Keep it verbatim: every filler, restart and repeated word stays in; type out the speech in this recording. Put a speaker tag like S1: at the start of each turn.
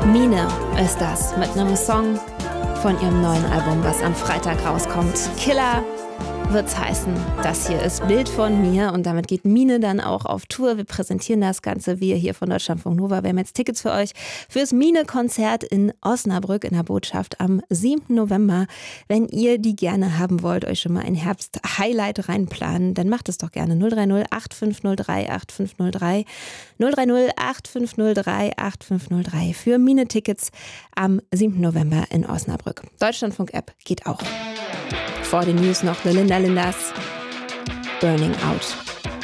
S1: Mine ist das mit einem Song von ihrem neuen Album, was am Freitag rauskommt. Killer wird's heißen. Das hier ist Bild von mir und damit geht Mine dann auch auf Tour. Wir präsentieren das Ganze, wir hier von Deutschlandfunk Nova. Wir haben jetzt Tickets für euch fürs Mine-Konzert in Osnabrück in der Botschaft am siebten November. Wenn ihr die gerne haben wollt, euch schon mal ein Herbst-Highlight reinplanen, dann macht es doch gerne. null drei null acht fünf null drei acht fünf null drei null drei null acht fünf null drei acht fünf null drei für Mine-Tickets am siebten November in Osnabrück. Deutschlandfunk-App geht auch. Vor den News noch The Linda Lindas Burning Out.